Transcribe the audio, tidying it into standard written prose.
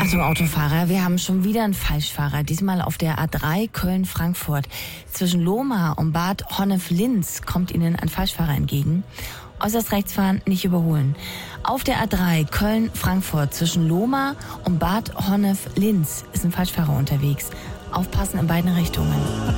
Achtung Autofahrer, wir haben schon wieder einen Falschfahrer. Diesmal auf der A3 Köln-Frankfurt. Zwischen Lohmar und Bad Honnef-Linz kommt Ihnen ein Falschfahrer entgegen. Äußerst rechts fahren, nicht überholen. Auf der A3 Köln-Frankfurt zwischen Lohmar und Bad Honnef-Linz ist ein Falschfahrer unterwegs. Aufpassen in beiden Richtungen.